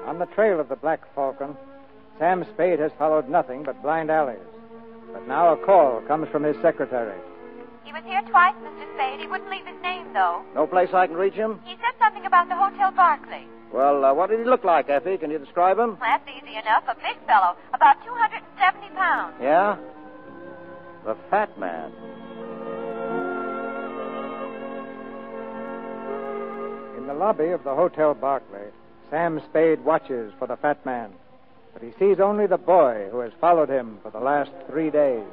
On the trail of the Black Falcon, Sam Spade has followed nothing but blind alleys. But now a call comes from his secretary. He was here twice, Mr. Spade. He wouldn't leave his name, though. No place I can reach him? He said something about the Hotel Barclay. Well, what did he look like, Effie? Can you describe him? Well, that's easy enough. A big fellow, about 270 pounds. Yeah? The Fat Man. In the lobby of the Hotel Barclay, Sam Spade watches for the Fat Man. But he sees only the boy who has followed him for the last 3 days.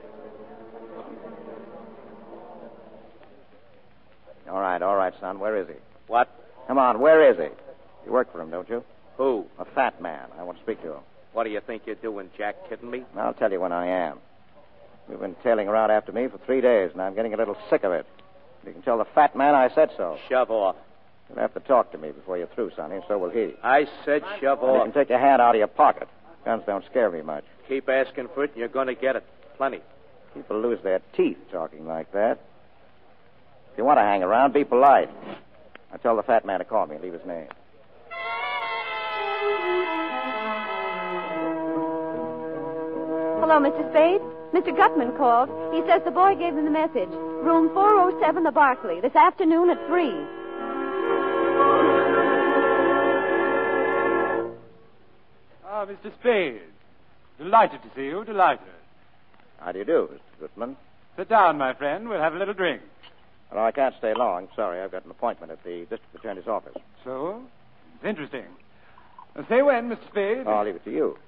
All right, son. Where is he? What? Come on, where is he? You work for him, don't you? Who? A fat man. I want to speak to him. What do you think you're doing, Jack? Kidding me? I'll tell you when I am. You've been tailing around after me for 3 days, and I'm getting a little sick of it. You can tell the fat man I said so. Shove off. You'll have to talk to me before you're through, Sonny, and so will he. I said shove And you off. can take your hand out of your pocket. Guns don't scare me much. Keep asking for it, and you're going to get it. Plenty. People lose their teeth talking like that. If you want to hang around, be polite. I tell the fat man to call me and leave his name. Hello, Mr. Spade. Mr. Gutman called. He says the boy gave him the message. Room 407, the Barclay, this afternoon at 3. Ah, Mr. Spade. Delighted to see you, delighted. How do you do, Mr. Goodman? Sit down, my friend. We'll have a little drink. Well, I can't stay long. Sorry, I've got an appointment at the district attorney's office. So? It's interesting. Say when, Mr. Spade. Oh, I'll leave it to you.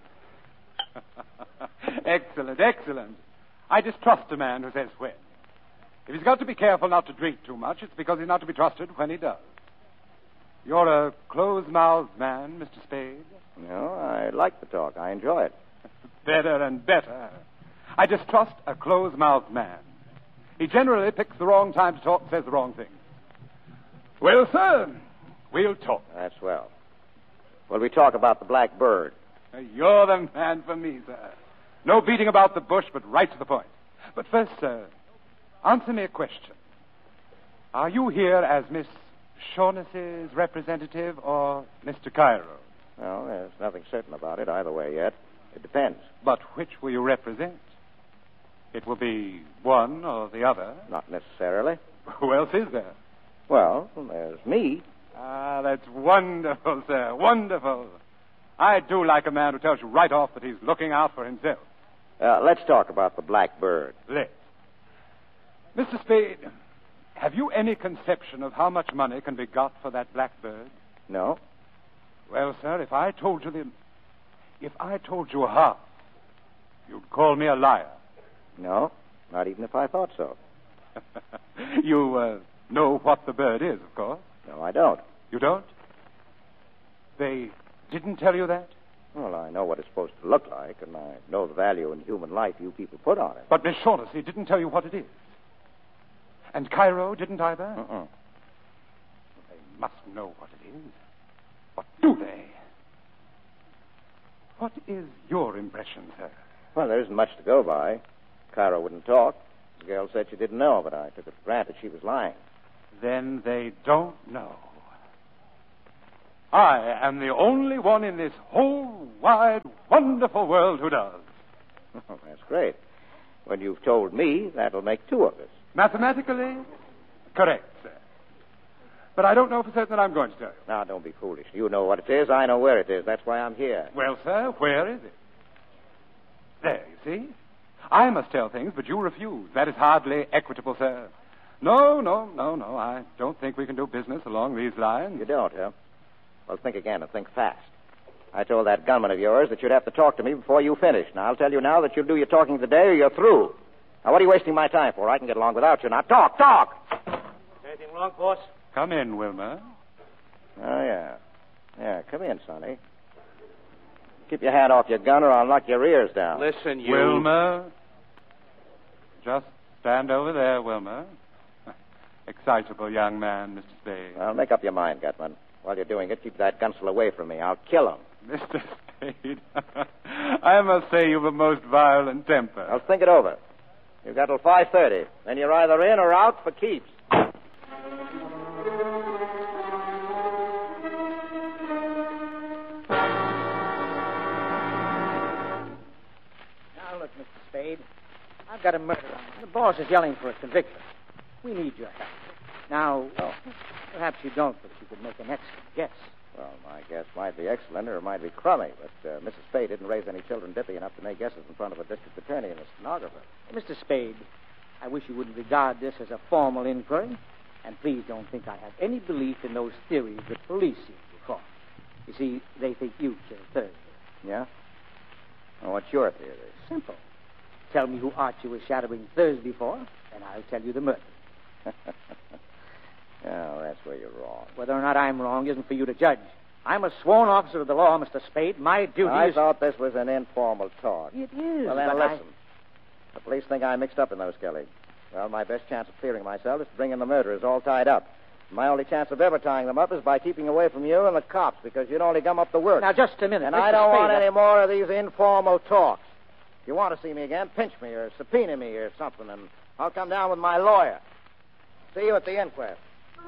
Excellent, excellent. I distrust a man who says when. If he's got to be careful not to drink too much, it's because he's not to be trusted when he does. You're a close-mouthed man, Mr. Spade. No, I like the talk. I enjoy it. Better and better. I distrust a close-mouthed man. He generally picks the wrong time to talk and says the wrong thing. Well, sir, we'll talk. That's well. Well, we talk about the Black Bird. You're the man for me, sir. No beating about the bush, but right to the point. But first, sir, answer me a question. Are you here as Miss Shaughnessy's representative or Mr. Cairo? Well, there's nothing certain about it either way yet. It depends. But which will you represent? It will be one or the other. Not necessarily. Who else is there? Well, there's me. Ah, that's wonderful, sir. Wonderful. I do like a man who tells you right off that he's looking out for himself. Let's talk about the Black Bird. Let's. Mr. Spade, have you any conception of how much money can be got for that blackbird? No. Well, sir, if I told you half, you'd call me a liar. No, not even if I thought so. You know what the bird is, of course. No, I don't. You don't? They didn't tell you that? Well, I know what it's supposed to look like, and I know the value in human life you people put on it. But Miss Shaughnessy didn't tell you what it is. And Cairo didn't either? They must know what it is. But do they? What is your impression, sir? Well, there isn't much to go by. Cairo wouldn't talk. The girl said she didn't know, but I took it for granted she was lying. Then they don't know. I am the only one in this whole wide, wonderful world who does. Oh, that's great. When you've told me, that'll make two of us. Mathematically, correct, sir. But I don't know for certain that I'm going to tell you. Now, don't be foolish. You know what it is. I know where it is. That's why I'm here. Well, sir, where is it? There, you see? I must tell things, but you refuse. That is hardly equitable, sir. No. I don't think we can do business along these lines. You don't, huh? Well, think again and think fast. I told that gunman of yours that you'd have to talk to me before you finished. Now, I'll tell you now that you'll do your talking today or you're through. Now, what are you wasting my time for? I can get along without you. Now, talk! Anything wrong, boss? Come in, Wilmer. Oh, yeah. Yeah, come in, Sonny. Keep your hand off your gun or I'll knock your ears down. Listen, you... Wilmer. Just stand over there, Wilmer. Excitable young man, Mr. Spade. Well, make up your mind, Gutman. While you're doing it, keep that gunsel away from me. I'll kill him. Mr. Spade, I must say you've a most violent temper. I'll think it over. You've got till 5:30. Then you're either in or out for keeps. I've got a murder on it. The boss is yelling for a conviction. We need your help. Now, perhaps you don't, but you could make an excellent guess. Well, my guess might be excellent or it might be crummy, but Mrs. Spade didn't raise any children dippy enough to make guesses in front of a district attorney and a stenographer. Mr. Spade, I wish you wouldn't regard this as a formal inquiry, and please don't think I have any belief in those theories that police seem to form. You see, they think you killed Thursday. Yeah? Well, what's your theory? Simple. Tell me who Archie was shadowing Thursday for, and I'll tell you the murder. Oh, that's where you're wrong. Whether or not I'm wrong isn't for you to judge. I'm a sworn officer of the law, Mr. Spade. My duty I is... thought this was an informal talk. It is. Well, then but listen. The police think I'm mixed up in those, Kelly. Well, my best chance of clearing myself is to bring in the murderers all tied up. My only chance of ever tying them up is by keeping away from you and the cops, because you'd only gum up the work. Now, just a minute. And Mr. I don't Spade, want any more of these informal talks. If you want to see me again, pinch me or subpoena me or something, and I'll come down with my lawyer. See you at the inquest.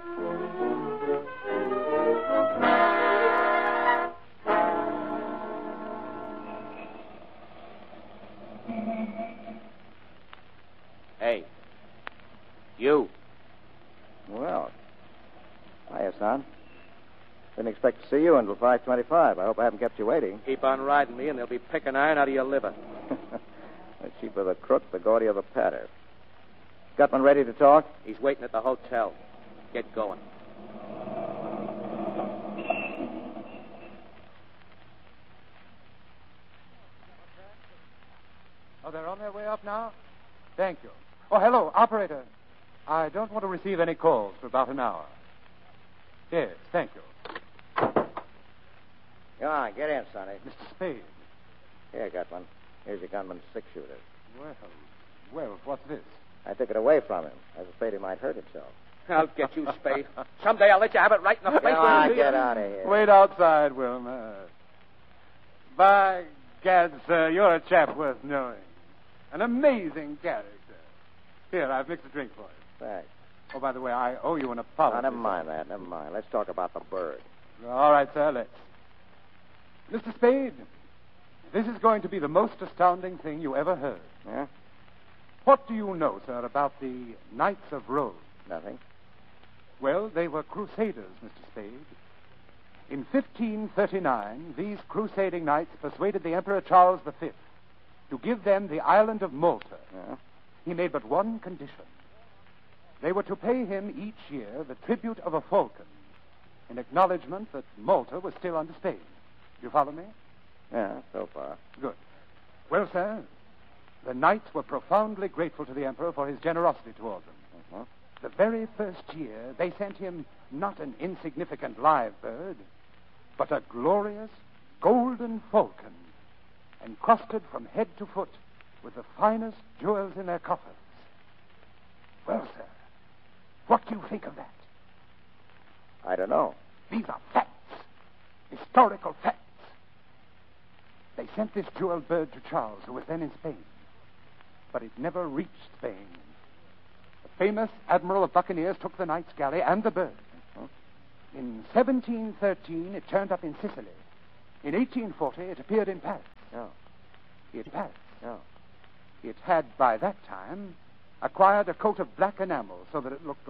Hey. You. Well, hiya, son. Didn't expect to see you until 5:25. I hope I haven't kept you waiting. Keep on riding me, and they'll be picking iron out of your liver. The cheaper the crook, the gaudier the patter. Gutman ready to talk? He's waiting at the hotel. Get going. Oh, they're on their way up now? Thank you. Oh, hello, operator. I don't want to receive any calls for about an hour. Yes, thank you. Come on, get in, Sonny. Mr. Spade. Here, Gutman. Here's your gunman's six-shooter. Well, what's this? I took it away from him. I was afraid he might hurt himself. I'll get you, Spade. Someday I'll let you have it right in the face. Come where on, you get out of here. Wait outside, Wilma. By gad, sir, you're a chap worth knowing. An amazing character. Here, I've mixed a drink for you. Thanks. Oh, by the way, I owe you an apology. Oh, never mind that. Never mind. Let's talk about the bird. All right, sir, let's. Mr. Spade, this is going to be the most astounding thing you ever heard. Yeah? What do you know, sir, about the Knights of Rhodes? Nothing. Well, they were crusaders, Mr. Spade. In 1539, these crusading knights persuaded the Emperor Charles V to give them the island of Malta. Yeah? He made but one condition. They were to pay him each year the tribute of a falcon in acknowledgement that Malta was still under Spain. Do you follow me? Yeah, so far. Good. Well, sir, the knights were profoundly grateful to the Emperor for his generosity toward them. Uh-huh. The very first year, they sent him not an insignificant live bird, but a glorious golden falcon, encrusted from head to foot with the finest jewels in their coffers. Well, sir, what do you think of that? I don't know. These are facts, historical facts. They sent this jeweled bird to Charles, who was then in Spain. But it never reached Spain. The famous Admiral of Buccaneers took the knight's galley and the bird. In 1713, it turned up in Sicily. In 1840, it appeared in Paris. Oh. Oh. It had, by that time, acquired a coat of black enamel so that it looked